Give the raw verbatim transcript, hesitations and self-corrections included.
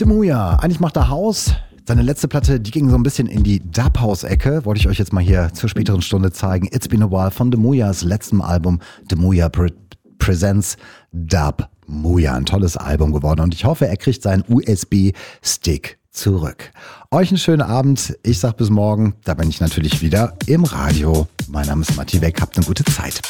Demuya, eigentlich macht er Haus. Seine letzte Platte, die ging so ein bisschen in die Dub-House-Ecke. Wollte ich euch jetzt mal hier zur späteren Stunde zeigen. It's Been a While von Demuyas letztem Album. Demuya Pre- Presents Dub-Muya. Ein tolles Album geworden. Und ich hoffe, er kriegt seinen U S B-Stick zurück. Euch einen schönen Abend. Ich sag bis morgen. Da bin ich natürlich wieder im Radio. Mein Name ist Matti Weck. Habt eine gute Zeit.